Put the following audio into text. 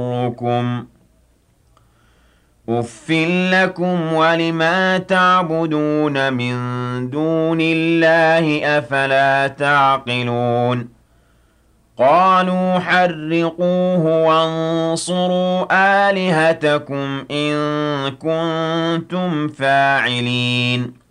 يضركم أُفٍّ لَّكُمْ وَلِمَا تَعْبُدُونَ مِن دُونِ اللَّهِ ۖ أَفَلَا تَعْقِلُونَ قَالُوا حَرِّقُوهُ وَانصُرُوا آلِهَتَكُمْ إِن كُنتُمْ فَاعِلِينَ